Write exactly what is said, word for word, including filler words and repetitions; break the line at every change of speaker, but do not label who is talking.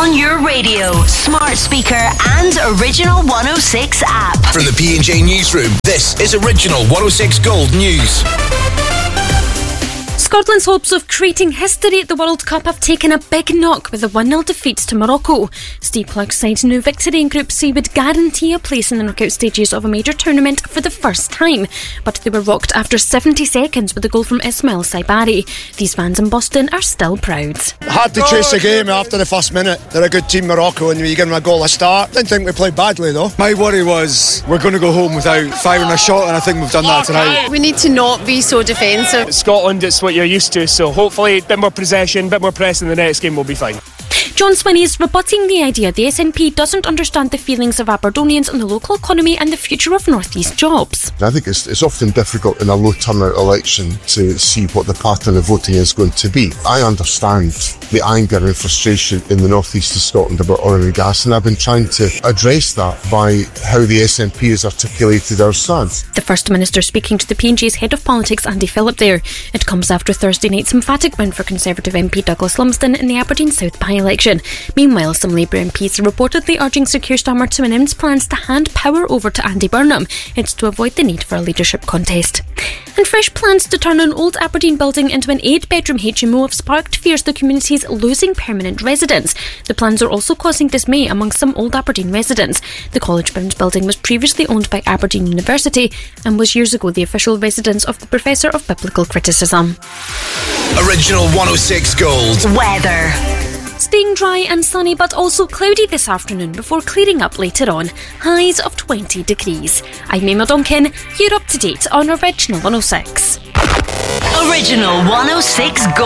on your radio, smart speaker and Original one oh six app.
From the P and J Newsroom, this is Original one oh six Gold News.
Scotland's hopes of creating history at the World Cup have taken a big knock with a one nil defeat to Morocco. Steve Clarke's side's new victory in Group C would guarantee a place in the knockout stages of a major tournament for the first time. But they were rocked after seventy seconds with a goal from Ismail Saibari. These fans in Boston are still proud.
Hard to chase the game after the first minute. They're a good team, Morocco, and you give them a goal a start. Didn't think we played badly though.
My worry was we're going to go home without firing a shot, and I think we've done that tonight.
We need to not be so defensive.
Scotland, it's what you're used to, so hopefully a bit more possession, a bit more press in the next game, will be fine.
John Swinney is rebutting the idea the S N P doesn't understand the feelings of Aberdonians on the local economy and the future of North East jobs.
I think it's, it's often difficult in a low turnout election to see what the pattern of voting is going to be. I understand the anger and frustration in the North East of Scotland about oil and gas, and I've been trying to address that by how the S N P has articulated our stance.
The First Minister speaking to the P and J's Head of Politics, Andy Phillip there. It comes after Thursday night's emphatic win for Conservative M P Douglas Lumsden in the Aberdeen South by-election. Meanwhile, some Labour M Ps are reportedly urging Sir Keir Starmer to announce plans to hand power over to Andy Burnham. It's to avoid the need for a leadership contest. And fresh plans to turn an old Aberdeen building into an eight-bedroom H M O have sparked fears the community's losing permanent residents. The plans are also causing dismay among some old Aberdeen residents. The college-bound building was previously owned by Aberdeen University and was years ago the official residence of the Professor of Biblical Criticism.
Original one oh six Gold.
Weather.
Staying dry and sunny but also cloudy this afternoon before clearing up later on. Highs of twenty degrees. I'm Emma Duncan. You're up to date on Original one oh six.
Original one oh six Gold.